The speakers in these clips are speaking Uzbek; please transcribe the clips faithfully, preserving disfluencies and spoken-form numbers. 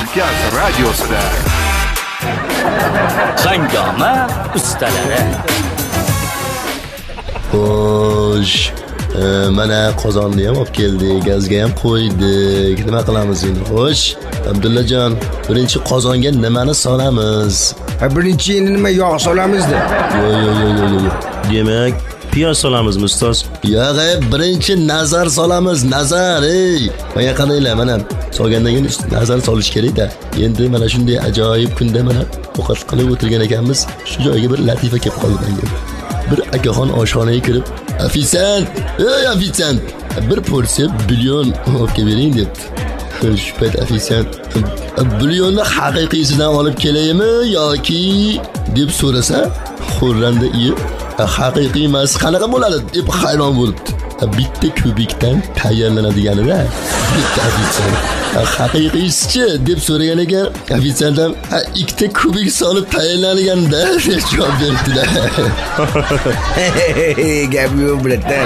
Markaz radiosida Hangoma ustalari. Xo'sh, mana qozonni ham olib keldik, gazga ham qo'ydik. Nima qilamiz endi? Xo'sh, Abdullajon, birinchi qozonga nimani solamiz? Ha, birinchi endi nima yog' solamiz-da? Yo yo yo yo yo. Demak, piyoz solamizmi ustoz? Yo'q, birinchi nazar solamiz, nazar. Ey, mana qaranglar, mana solgandan keyin nazar solish kerak-da. Endi mana shunday ajoyib kunda mana ovqat qilib o'tirgan ekanmiz. Shu joyga bir latifa kelib qoldi menga. Bir akaxon oshxonaga kirib, "Ofisant, ey ofisant, bir porsiya bulyon olib bering" debdi. Shu payt ofisant, "Bulyonni haqiqiysidan olib kelaymi yoki?" deb so'rasa, xurranda iy, "Haqiqiy emas, qanaqa bo'ladi?" deb hayron bo'libdi. Bitta kubikdan tayyorlanadiganida bitta ofisant haqiqiysi deb so'ragan ekan, ofisant ham ikkita kubik solib tayyorlanaganda deb javob berdi-da. Gap yo'q biladan.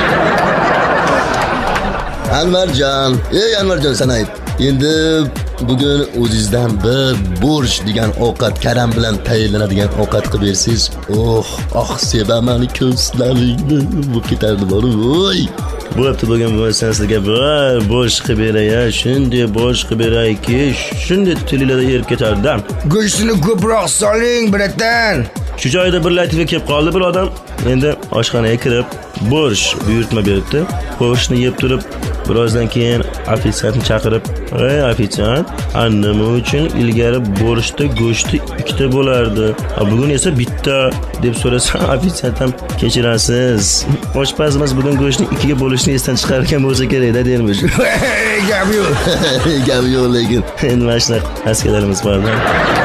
Anvarjon, ey Anvarjon, sana ayt. Endi bugun o'zingizdan bir borsh degan ovqat, karam bilan tayyorlanadigan ovqat qilib bersangiz, oh, oh, sevaman ko'zlaringni bu ketardi bor. Voy. Bo'pti, bugun bo'lsa sizga bir borsh qilib beray, shunday borsh qilib berayki, shunday tilingizda erib ketardi. Go'shtini ko'proq soling biladan. Shu joyda bir latifa kelib qoldi bir odam. Endi oshxonaga kirib, borsh buyurtma berdi. Borshni yeb turib, birozdan keyin ofisantni chaqirib, "Ey ofisant, nima uchun ilgari borshda go'shti ikkita bo'lardi, bugun esa bitta?" deb so'rasa, ofisant ham "Kechirasiz, oshpazimiz bugun go'shtni ikkiga bo'lishni esdan chiqargan bo'lsa kerak-da" dermish. Gap yo'q. Gap yo'q lekin endi mana shunaqa askalarimiz bor-da.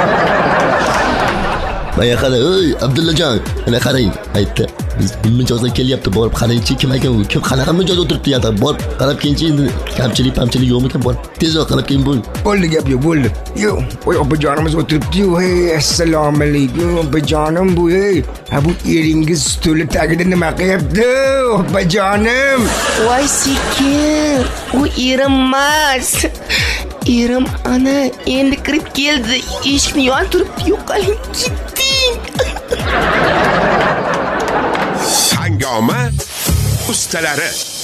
Mana qara, "Ey Abdullajon, mana qarang", aytdi. "Biz mijozdan kelyapti, borib qarangchi, kim ekan u? Kim qanaqa mijoz o'tiribdi yoqda? Borib qarab kelingchi, endi kamchilik, pamchilik yo'qmi ekan? Bor, tezroq qarab keling bo'l." Bo'ldi, gap yo'q, bo'ldi. Yo'q, oy opajonimiz o'tiribdi-yu. Hey, assalomu alaykum opajonim bu. Hey, ha bu eringiz stuli tagida nima qilyapti? Opajonim. Voy sekin, u erim emas. Erim ana endi kirib keldi. Eshikni yopib turibdi, yo'qoling ketding. Hangoma ustalari.